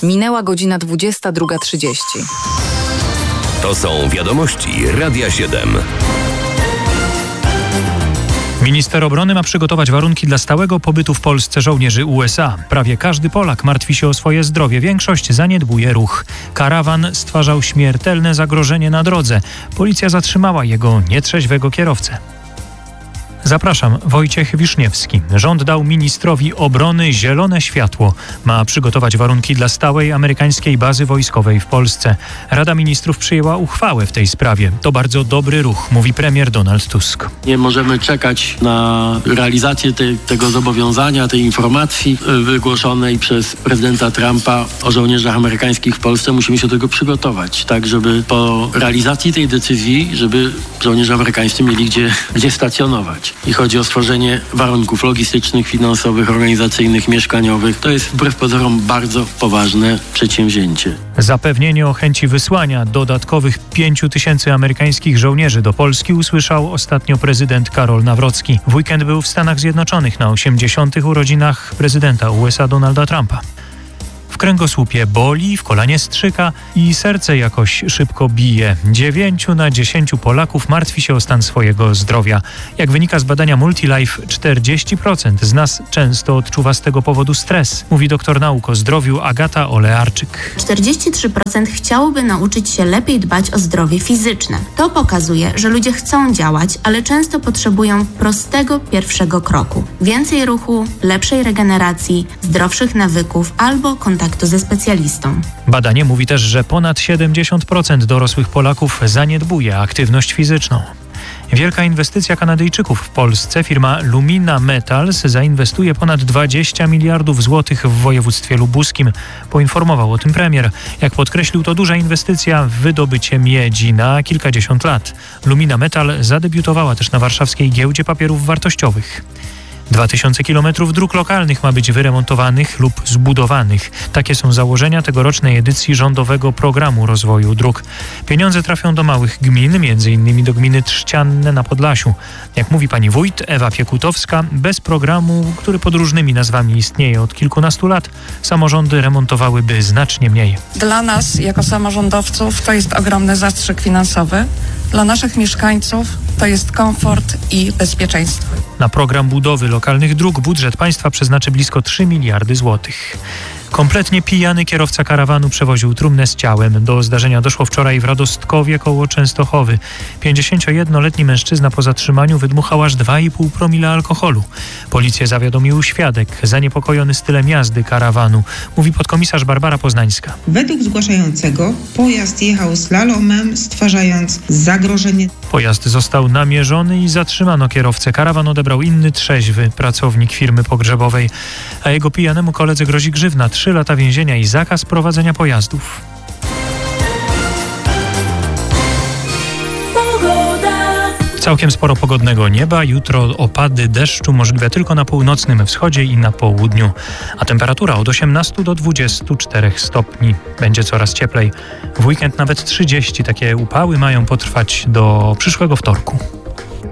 Minęła godzina 22:30. To są wiadomości Radia 7. Minister obrony ma przygotować warunki dla stałego pobytu w Polsce żołnierzy USA. Prawie każdy Polak martwi się o swoje zdrowie. Większość zaniedbuje ruch. Karawan stwarzał śmiertelne zagrożenie na drodze. Policja zatrzymała jego nietrzeźwego kierowcę. Zapraszam, Wojciech Wiszniewski. Rząd dał ministrowi obrony zielone światło. Ma przygotować warunki dla stałej amerykańskiej bazy wojskowej w Polsce. Rada Ministrów przyjęła uchwałę w tej sprawie. To bardzo dobry ruch, mówi premier Donald Tusk. Nie możemy czekać na realizację tego zobowiązania, tej informacji wygłoszonej przez prezydenta Trumpa o żołnierzach amerykańskich w Polsce. Musimy się do tego przygotować, tak żeby po realizacji tej decyzji, żeby żołnierze amerykańscy mieli gdzie stacjonować. I chodzi o stworzenie warunków logistycznych, finansowych, organizacyjnych, mieszkaniowych. To jest wbrew pozorom bardzo poważne przedsięwzięcie. Zapewnienie o chęci wysłania dodatkowych 5,000 amerykańskich żołnierzy do Polski usłyszał ostatnio prezydent Karol Nawrocki. W weekend był w Stanach Zjednoczonych na 80. urodzinach prezydenta USA Donalda Trumpa. W kręgosłupie boli, w kolanie strzyka i serce jakoś szybko bije. 9 na 10 Polaków martwi się o stan swojego zdrowia. Jak wynika z badania Multilife, 40% z nas często odczuwa z tego powodu stres, mówi doktor nauk o zdrowiu Agata Olearczyk. 43% chciałoby nauczyć się lepiej dbać o zdrowie fizyczne. To pokazuje, że ludzie chcą działać, ale często potrzebują prostego pierwszego kroku. Więcej ruchu, lepszej regeneracji, zdrowszych nawyków albo kontaktu ze specjalistą. Badanie mówi też, że ponad 70% dorosłych Polaków zaniedbuje aktywność fizyczną. Wielka inwestycja Kanadyjczyków w Polsce. Firma Lumina Metals zainwestuje ponad 20 miliardów złotych w województwie lubuskim. Poinformował o tym premier. Jak podkreślił, to duża inwestycja w wydobycie miedzi na kilkadziesiąt lat. Lumina Metal zadebiutowała też na warszawskiej giełdzie papierów wartościowych. 2000 kilometrów dróg lokalnych ma być wyremontowanych lub zbudowanych. Takie są założenia tegorocznej edycji rządowego programu rozwoju dróg. Pieniądze trafią do małych gmin, m.in. do gminy Trzcianne na Podlasiu. Jak mówi pani wójt Ewa Piekutowska, bez programu, który pod różnymi nazwami istnieje od kilkunastu lat, samorządy remontowałyby znacznie mniej. Dla nas, jako samorządowców, to jest ogromny zastrzyk finansowy. Dla naszych mieszkańców to jest komfort i bezpieczeństwo. Na program budowy lokalnych dróg budżet państwa przeznaczy blisko 3 miliardy złotych. Kompletnie pijany kierowca karawanu przewoził trumnę z ciałem. Do zdarzenia doszło wczoraj w Radostkowie koło Częstochowy. 51-letni mężczyzna po zatrzymaniu wydmuchał aż 2,5 promila alkoholu. Policję zawiadomił świadek zaniepokojony stylem jazdy karawanu, mówi podkomisarz Barbara Poznańska. Według zgłaszającego pojazd jechał slalomem, stwarzając zagrożenie. Pojazd został namierzony i zatrzymano kierowcę. Karawan odebrał inny trzeźwy pracownik firmy pogrzebowej, a jego pijanemu koledze grozi grzywna 3 lata więzienia i zakaz prowadzenia pojazdów. Całkiem sporo pogodnego nieba. Jutro opady deszczu możliwe tylko na północnym wschodzie i na południu. A temperatura od 18 do 24 stopni. Będzie coraz cieplej. W weekend nawet 30. Takie upały mają potrwać do przyszłego wtorku.